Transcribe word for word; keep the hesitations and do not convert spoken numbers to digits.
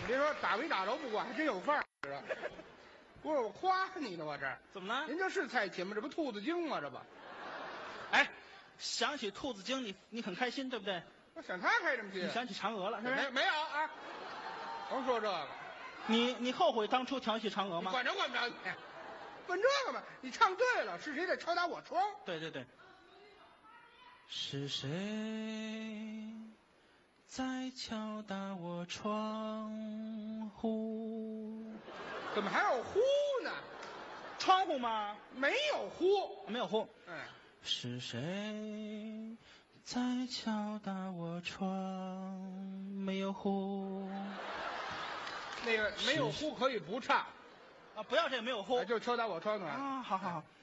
你别说打没打着不管，还真有范儿。不是我夸你呢，我这怎么了？ 您这是菜禽吗？这不兔子精吗？这不， 哎，想起兔子精，你你很开心，对不对？ 我想他开什么心？ 你想起嫦娥了，是不没是？ 没有啊？甭说这个， 你你后悔当初调戏嫦娥吗？ 你管着管不着你？问这个吧，你唱对了，是谁在敲打我窗？ 对对对。是谁在敲打我窗户？ 怎么还有呼呢？ 窗户吗？ 没有呼， 没有呼。 哎， 是谁在敲打我窗？没有呼。 那个没有呼可以不唱， 啊，不要这个没有呼啊就敲打我窗的。 啊！好好好，